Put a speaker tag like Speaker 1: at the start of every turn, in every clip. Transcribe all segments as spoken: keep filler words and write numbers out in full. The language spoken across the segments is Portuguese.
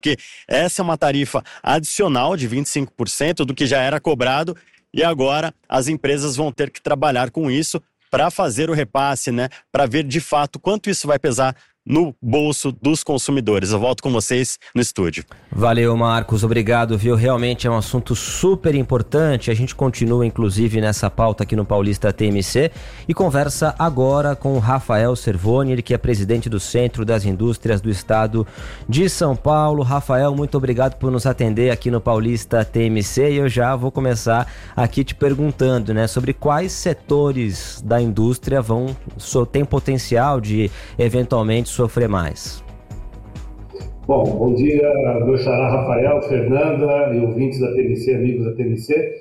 Speaker 1: porque essa é uma tarifa adicional de vinte e cinco por cento do que já era cobrado e agora as empresas vão ter que trabalhar com isso para fazer o repasse, né? Para ver de fato quanto isso vai pesar no bolso dos consumidores. Eu volto com vocês no estúdio.
Speaker 2: Valeu, Marcos, obrigado, viu? Realmente é um assunto super importante. A gente continua, inclusive, nessa pauta aqui no Paulista T M C e conversa agora com o Rafael Cervoni, ele que é presidente do Centro das Indústrias do Estado de São Paulo. Rafael, muito obrigado por nos atender aqui no Paulista T M C e eu já vou começar aqui te perguntando, né, sobre quais setores da indústria vão, tem potencial de eventualmente sofrer mais.
Speaker 3: Bom, bom dia, meu xará Rafael, Fernanda e ouvintes da T M C, amigos da T M C.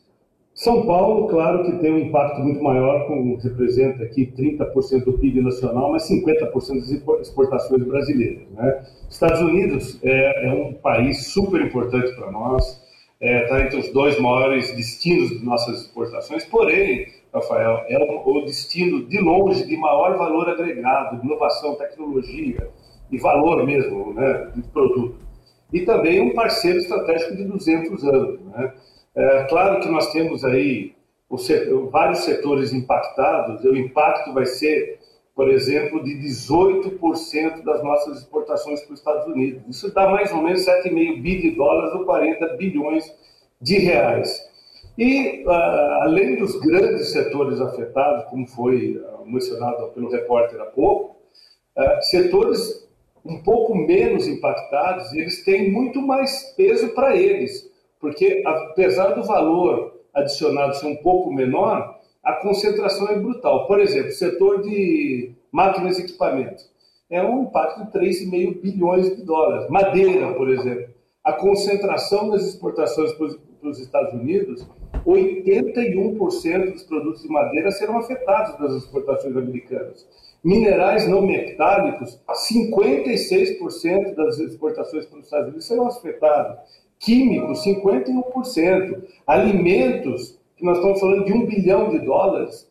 Speaker 3: São Paulo, claro que tem um impacto muito maior, como representa aqui trinta por cento do P I B nacional, mas cinquenta por cento das exportações brasileiras, né? Estados Unidos é, é um país super importante para nós, está é, entre os dois maiores destinos de nossas exportações, porém, Rafael, é o, o destino de longe de maior valor agregado, de inovação, tecnologia e valor mesmo, né, de produto. E também um parceiro estratégico de duzentos anos, né? É claro que nós temos aí o setor, vários setores impactados. O impacto vai ser, por exemplo, de dezoito por cento das nossas exportações para os Estados Unidos. Isso dá mais ou menos sete vírgula cinco bi de dólares ou quarenta bilhões de reais. E, uh, além dos grandes setores afetados, como foi uh, mencionado pelo repórter há pouco, uh, setores um pouco menos impactados, eles têm muito mais peso para eles, porque, apesar do valor adicionado ser um pouco menor, a concentração é brutal. Por exemplo, o setor de máquinas e equipamentos é um impacto de três vírgula cinco bilhões de dólares. Madeira, por exemplo, a concentração das exportações para os Estados Unidos, oitenta e um por cento dos produtos de madeira serão afetados das exportações americanas. Minerais não metálicos, cinquenta e seis por cento das exportações para os Estados Unidos serão afetados. Químicos, cinquenta e um por cento. Alimentos, que nós estamos falando de um bilhão de dólares,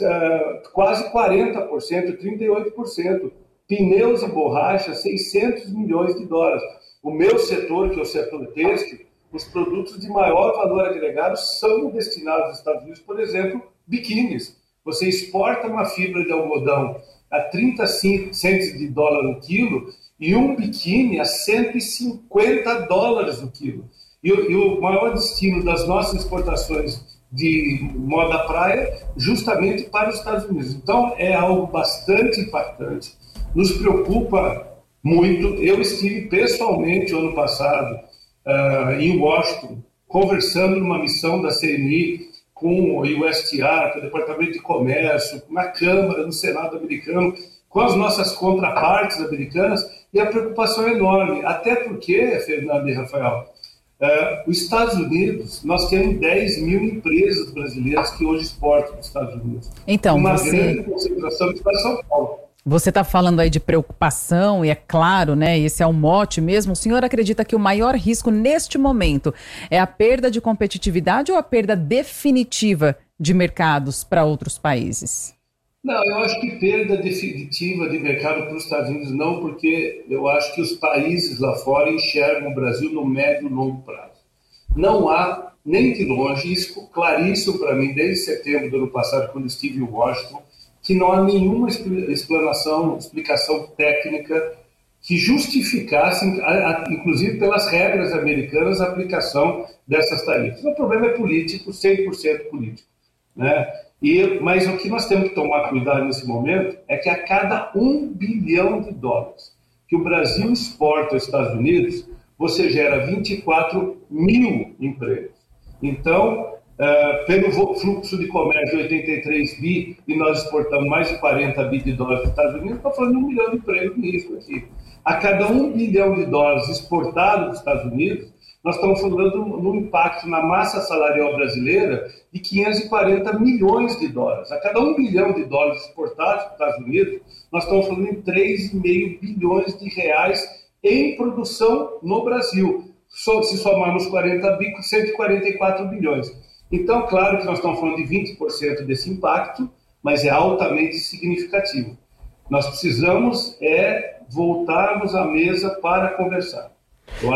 Speaker 3: quase quarenta por cento, trinta e oito por cento. Pneus e borracha, seiscentos milhões de dólares. O meu setor, que é o setor têxtil, os produtos de maior valor agregado são destinados aos Estados Unidos, por exemplo, biquínis. Você exporta uma fibra de algodão a trinta centos de dólar no quilo e um biquíni a cento e cinquenta dólares no quilo. E, e o maior destino das nossas exportações de moda praia, justamente para os Estados Unidos. Então, é algo bastante impactante. Nos preocupa muito. Eu estive pessoalmente, ano passado, uh, em Washington, conversando numa missão da C N I com o U S T R, com o Departamento de Comércio, na Câmara, no Senado americano, com as nossas contrapartes americanas, e a preocupação é enorme. Até porque, Fernando e Rafael, uh, os Estados Unidos, nós temos dez mil empresas brasileiras que hoje exportam para os Estados Unidos.
Speaker 4: Então,
Speaker 3: uma
Speaker 4: você...
Speaker 3: grande concentração está em São Paulo.
Speaker 4: Você está falando aí de preocupação, e é claro, né, esse é o mote mesmo. O senhor acredita que o maior risco neste momento é a perda de competitividade ou a perda definitiva de mercados para outros países?
Speaker 3: Não, eu acho que perda definitiva de mercado para os Estados Unidos não, porque eu acho que os países lá fora enxergam o Brasil no médio e longo prazo. Não há, nem de longe, isso ficou claríssimo para mim desde setembro do ano passado, quando estive em Washington, que não há nenhuma explanação, explicação técnica que justificasse, inclusive pelas regras americanas, a aplicação dessas tarifas. O problema é político, cem por cento político, né? E, mas o que nós temos que tomar cuidado nesse momento é que a cada um bilhão de dólares que o Brasil exporta aos Estados Unidos, você gera vinte e quatro mil empregos. Então, Uh, pelo fluxo de comércio de oitenta e três bi e nós exportamos mais de quarenta bi de dólares para os Estados Unidos, está falando de um milhão de empregos nisso aqui. A cada um bilhão de dólares exportado dos Estados Unidos, nós estamos falando no impacto na massa salarial brasileira de quinhentos e quarenta milhões de dólares. A cada um bilhão de dólares exportados para os Estados Unidos, nós estamos falando em três vírgula cinco bilhões de reais em produção no Brasil. Se somarmos quarenta bi, cento e quarenta e quatro bilhões. Então, claro que nós estamos falando de vinte por cento desse impacto, mas é altamente significativo. Nós precisamos é voltarmos à mesa para conversar.